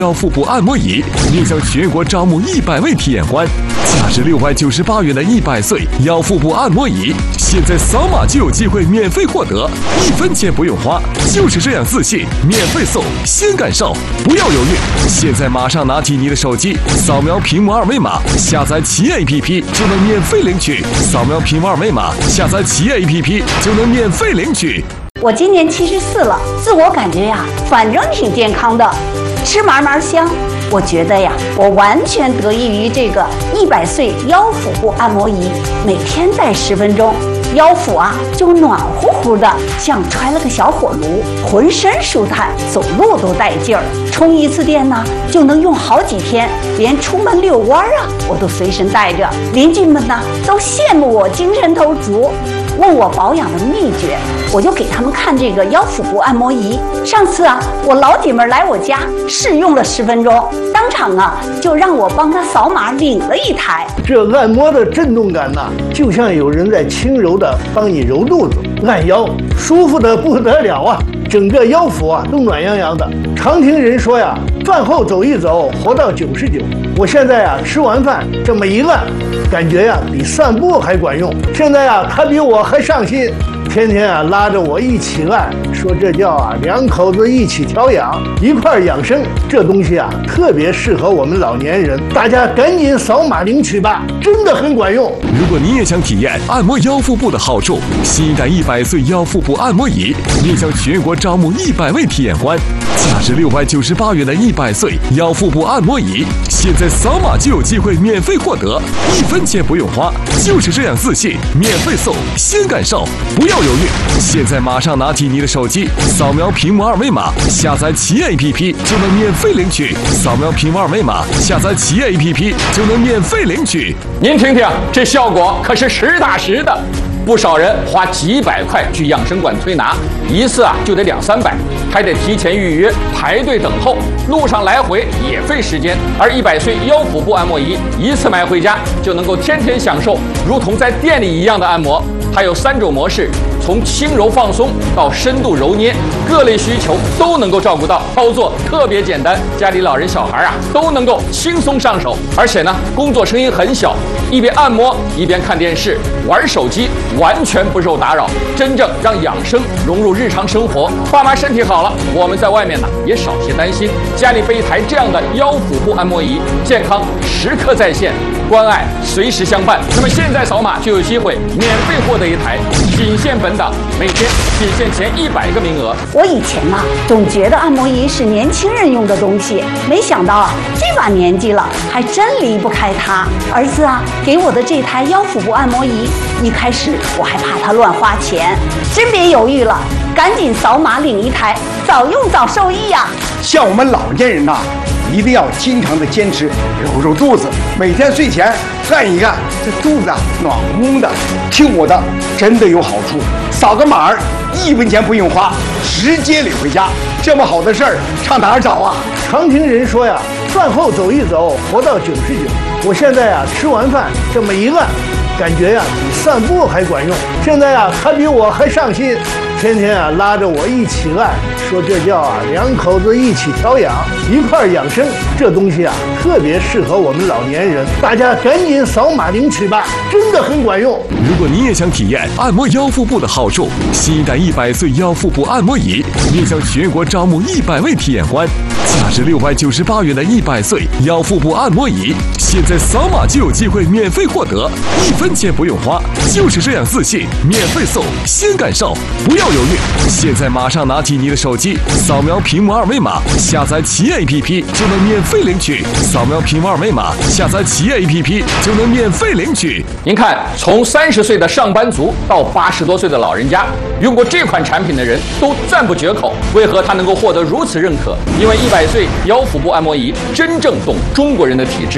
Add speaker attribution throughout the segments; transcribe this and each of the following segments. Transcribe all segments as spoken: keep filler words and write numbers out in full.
Speaker 1: 腰腹部按摩椅面向全国招募一百位体验官，价值六百九十八元的一百岁腰腹部按摩椅，现在扫码就有机会免费获得，一分钱不用花，就是这样自信，免费送，先感受，不要犹豫，现在马上拿起你的手机，扫描屏幕二维码，下载企业 A P P 就能免费领取，扫描屏幕二维码，下载企业 A P P 就能免费领取。
Speaker 2: 我今年七十四了，自我感觉呀，反正挺健康的，吃嘛嘛香。我觉得呀，我完全得益于这个一百岁腰腹部按摩仪，每天戴十分钟，腰腹啊就暖乎乎的，像揣了个小火炉，浑身舒坦，走路都带劲儿。充一次电呢，就能用好几天，连出门遛弯啊，我都随身带着。邻居们呢都羡慕我精神头足。问我保养的秘诀，我就给他们看这个腰腹部按摩仪。上次啊，我老姐妹来我家试用了十分钟，当场啊就让我帮她扫码领了一台。
Speaker 3: 这按摩的震动感呐、啊，就像有人在轻柔的帮你揉肚子、按腰，舒服的不得了啊！整个腰腹啊都暖洋洋的。常听人说呀，饭后走一走，活到九十九。我现在呀吃完饭这么一按，感觉呀比散步还管用。现在呀他比我还上心，天天啊拉着我一起按，说这叫啊两口子一起调养，一块养生。这东西啊特别适合我们老年人，大家赶紧扫码领取吧，真的很管用。
Speaker 1: 如果你也想体验按摩腰腹部的好处，新一代一百岁腰腹部按摩椅面向全国招募一百位体验官，价值六百九十八元的一百岁腰腹部按摩椅，现在扫码就有机会免费获得，一分钱不用花，就是这样自信，免费送，先感受，不要犹豫，现在马上拿起你的手机，扫描屏幕二维码，下载企业 A P P 就能免费领取，扫描屏幕二维码，下载企业 A P P 就能免费领取。
Speaker 4: 您听听，这效果可是实打实的。不少人花几百块去养生馆推拿，一次啊就得两三百，还得提前预约排队等候，路上来回也费时间。而一百岁腰腹部按摩仪一次买回家就能够天天享受，如同在店里一样的按摩。它有三种模式，从轻柔放松到深度揉捏，各类需求都能够照顾到，操作特别简单，家里老人小孩啊都能够轻松上手。而且呢，工作声音很小，一边按摩一边看电视、玩手机，完全不受打扰，真正让养生融入日常生活。爸妈身体好了，我们在外面呢也少些担心，家里备一台这样的腰腹部按摩仪，健康时刻在线，关爱随时相伴。那么现在扫码就有机会免费获得一台，仅限本档，每天仅限前一百个名额。
Speaker 2: 我以前呐、啊、总觉得按摩仪是年轻人用的东西，没想到啊这把年纪了还真离不开它。儿子啊给我的这台腰腹部按摩仪，一开始我还怕它乱花钱，真别犹豫了，赶紧扫码领一台，早用早受益呀、啊！
Speaker 5: 像我们老年人呐、啊，一定要经常的坚持揉揉肚子，每天睡前按一按，这肚子啊暖乎乎的。听我的，真的有好处，扫个码儿，一分钱不用花，直接领回家。这么好的事儿，上哪儿找啊？
Speaker 3: 常听人说呀，饭后走一走，活到九十九。我现在呀吃完饭这么一按，感觉呀比散步还管用。现在呀他比我还上心，天天啊拉着我一起按，说这叫啊两口子一起调养，一块养生。这东西啊特别适合我们老年人，大家赶紧扫码领取吧，真的很管用。
Speaker 1: 如果你也想体验按摩腰腹部的好处，新一代一百岁腰腹部按摩椅面向全国招募一百位体验官，价值六百九十八元的一百岁腰腹部按摩椅，现在扫码就有机会免费获得，一分钱不用花，就是这样自信，免费送，先感受，不要犹豫，现在马上拿起你的手机，扫描屏幕二维码，下载企业 A P P 就能免费领取，扫描屏幕二维码，下载企业 A P P 就能免费领取。
Speaker 4: 您看，从三十岁的上班族到八十多岁的老人家，用过这款产品的人都赞不绝口。为何它能够获得如此认可？因为一百岁腰腹部按摩仪真正懂中国人的体质。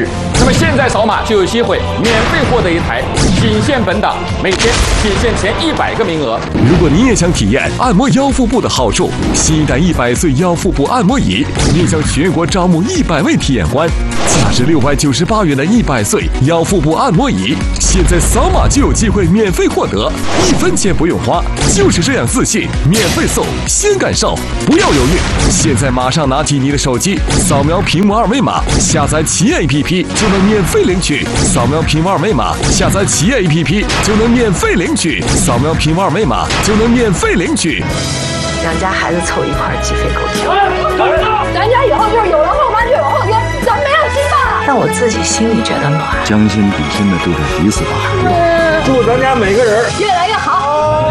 Speaker 4: 那么现在扫码就有机会免费获得一台，仅限本档，每天仅限前一百个名额。
Speaker 1: 如果你也想体验按摩腰腹部的好处，新一代一百岁腰腹部按摩仪面向全国招募一百位体验官，价值六百九十八元的一百岁腰腹部按摩仪，现在扫码就有机会免费获得，一分钱不用花，就是这样自信，免费送，先感受，不要犹豫，现在马上拿起你的手机，扫描屏幕二维码，下载企业 A P P 就能免费领取，扫描屏幕二维码，下载企业 A P P 就能免费领取，扫描屏幕二维码就能免费领取。
Speaker 6: 两家孩子凑一块儿鸡飞狗跳，
Speaker 7: 咱家以后就是有人后妈就有后天，咱没有希望了。
Speaker 6: 但我自己心里觉得暖。
Speaker 8: 将心比心的对待彼此的孩子。
Speaker 3: 祝咱家每个人
Speaker 7: 越来越好。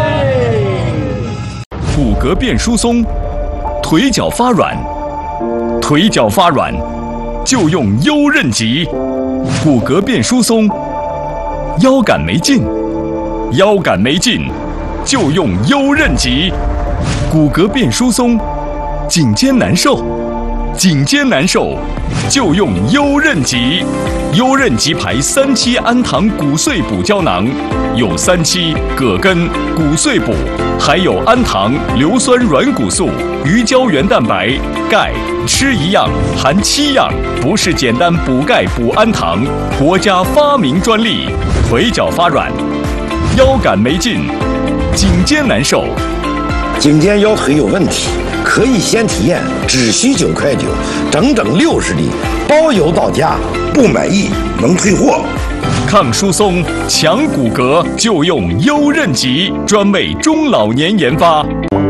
Speaker 1: 骨骼变疏松，腿脚发软，腿脚发软就用优韧极。骨骼变疏松，腰杆没劲，腰杆没劲就用优韧极。骨骼变疏松，颈肩难受，颈肩难受就用优韧极。优韧极牌三七氨糖骨碎补胶囊，有三七、葛根、骨碎补，还有氨糖、硫酸软骨素、鱼胶原蛋白、钙，吃一样含七样，不是简单补钙补氨糖，国家发明专利。腿脚发软，腰杆没劲，颈肩难受。
Speaker 9: 颈肩腰腿有问题，可以先体验，只需九块九，整整六十粒，包邮到家，不满意能退货。
Speaker 1: 抗疏松、强骨骼就用优韧极，专为中老年研发。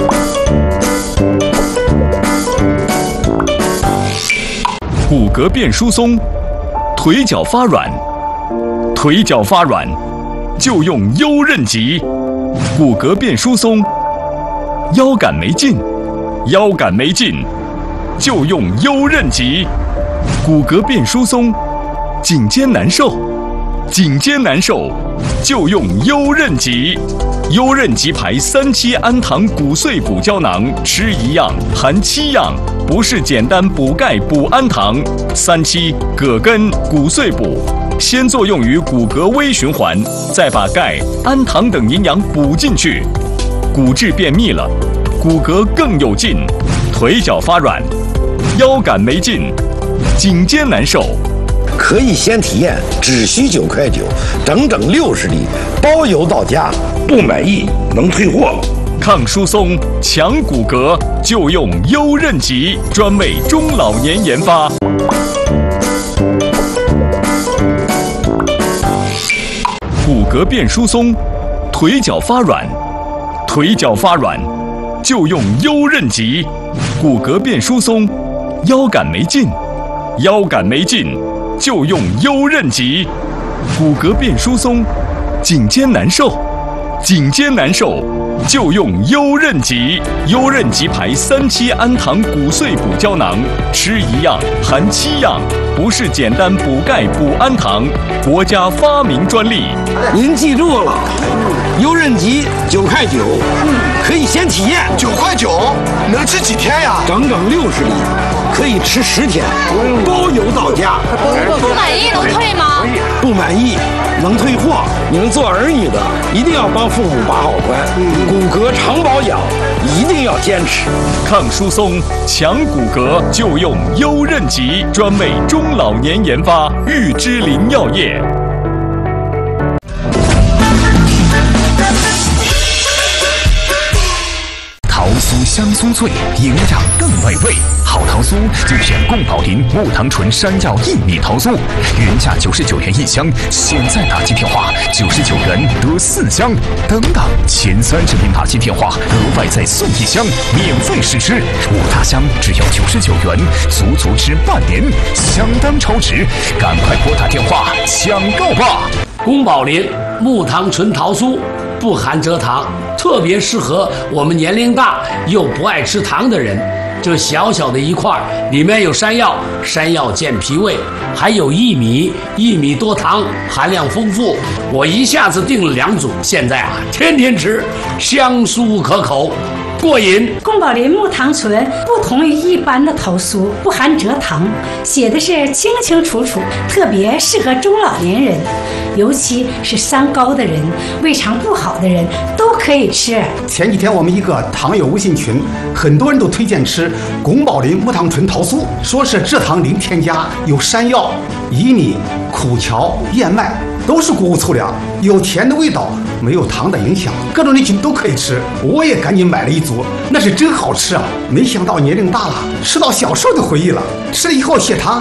Speaker 1: 骨骼变疏松，腿脚发软，腿脚发软就用优韧极。骨骼变疏松，腰杆没劲，腰杆没劲就用优韧极。骨骼变疏松，颈肩难受，颈肩难受就用优韧极。优韧极牌三七氨糖骨碎补胶囊，吃一样含七样，不是简单补钙补氨糖。三七、葛根、骨碎补，先作用于骨骼微循环，再把钙、氨糖等营养补进去，骨质变密了，骨骼更有劲，腿脚发软，腰杆没劲，颈肩难受。
Speaker 9: 可以先体验，只需九块九，整整六十粒，包邮到家，不满意能退货。
Speaker 1: 抗疏松、强骨骼就用优韧极，专为中老年研发。骨骼变疏松，腿脚发软，腿脚发软就用优韧极。骨骼变疏松，腰杆没劲，腰杆没劲就用优韧极。骨骼变疏松，颈肩难受，颈肩难受就用优韧极。优韧极牌三七氨糖骨碎补胶囊，吃一样含七样，不是简单补钙补氨糖，国家发明专利。
Speaker 9: 您记住了，优韧极九块九，可以先体验。
Speaker 5: 九块九能吃几天呀？
Speaker 9: 整整六十粒，可以吃十天，包邮到家。
Speaker 7: 不满意能退吗？
Speaker 9: 不满意能退货。你们做儿女的一定要帮父母把好关，骨骼常保养一定要坚持。
Speaker 1: 抗疏松、强骨骼就用优韧极，专为中老年研发。玉芝林药业。
Speaker 10: 桃酥香酥脆，营养更美味。好桃酥就选宫保林木糖醇山药薏米桃酥，原价九十九元一箱，现在打进电话九十九元得四箱。等等，前三十名打进电话额外再送一箱，免费试吃。五大箱只要九十九元，足足吃半年，相当超值。赶快拨打电话抢购吧！
Speaker 11: 宫保林木糖醇桃酥不含蔗糖，特别适合我们年龄大又不爱吃糖的人。这小小的一块，里面有山药，山药健脾胃，还有薏米，薏米多糖，含量丰富。我一下子订了两组，现在啊，天天吃，香酥可口。 过瘾。
Speaker 12: 宫保林木糖醇不同于一般的桃酥，不含蔗糖，写的是清清楚楚，特别适合中老年人，尤其是三高的人、胃肠不好的人都可以吃。
Speaker 13: 前几天我们一个糖友微信群，很多人都推荐吃宫保林木糖醇桃酥，说是蔗糖零添加，有山药、薏米、苦荞、燕麦，都是谷物粗粮，有甜的味道，没有糖的影响，各种人群都可以吃。我也赶紧买了一组，那是真好吃啊！没想到年龄大了，吃到小时候的回忆了。吃了以后血糖